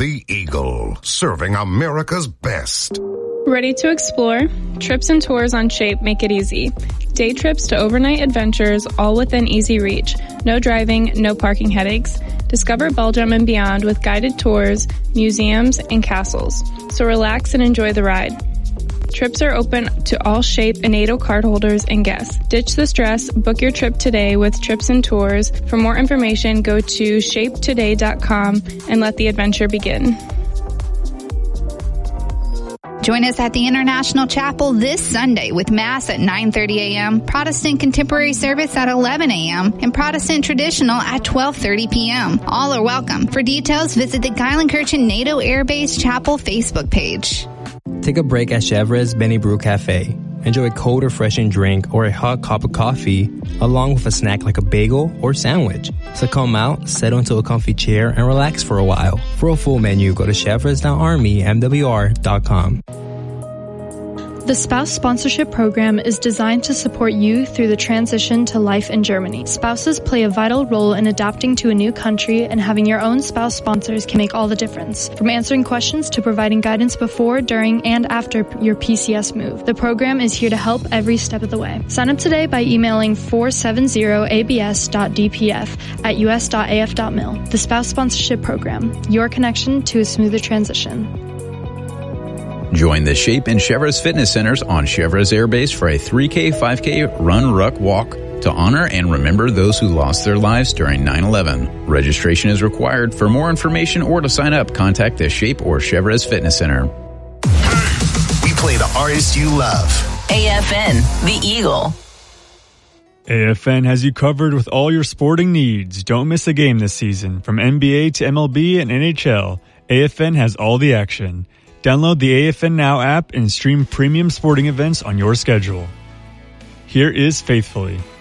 The Eagle, serving America's best. Ready to explore? Trips and tours on Shape make it easy. Day trips to overnight adventures, all within easy reach. No driving, no parking headaches. Discover Belgium and beyond with guided tours, museums, and castles. So relax and enjoy the ride. Trips are open to all Shape and NATO cardholders and guests. Ditch the stress. Book your trip today with Trips and Tours. For more information, go to shapetoday.com and let the adventure begin. Join us at the International Chapel this Sunday with Mass at 9:30 a.m., Protestant Contemporary Service at 11 a.m., and Protestant Traditional at 12:30 p.m. All are welcome. For details, visit the Geilenkirchen NATO Air Base Chapel Facebook page. Take a break at Chevre's Benny Brew Cafe. Enjoy a cold, refreshing drink or a hot cup of coffee, along with a snack like a bagel or sandwich. So come out, settle into a comfy chair, and relax for a while. For a full menu, go to chevres.armymwr.com. The Spouse Sponsorship Program is designed to support you through the transition to life in Germany. Spouses play a vital role in adapting to a new country, and having your own spouse sponsors can make all the difference. From answering questions to providing guidance before, during, and after your PCS move, the program is here to help every step of the way. Sign up today by emailing 470abs.dpf@us.af.mil. The Spouse Sponsorship Program, your connection to a smoother transition. Join the Shape and Chevres Fitness Centers on Chevres Air Base for a 3K, 5K, run, ruck, walk to honor and remember those who lost their lives during 9/11. Registration is required. For more information or to sign up, contact the Shape or Chevres Fitness Center. We play the artists you love. AFN, The Eagle. AFN has you covered with all your sporting needs. Don't miss a game this season. From NBA to MLB and NHL, AFN has all the action. Download the AFN Now app and stream premium sporting events on your schedule. Here is Faithfully.